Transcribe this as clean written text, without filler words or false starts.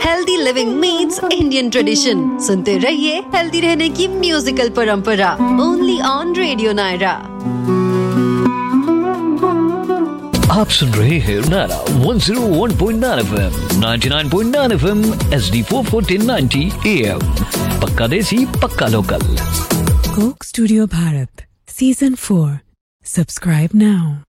Healthy living meets Indian tradition. सुनते रहिए healthy रहने की म्यूजिकल परंपरा, ओनली ऑन रेडियो नायरा। आप सुन रहे हैं Naira 101.9 FM, 99.9 FM, HD4 1490 AM। पक्का देसी, पक्का local. Coke Studio Bharat, Season 4. Subscribe now.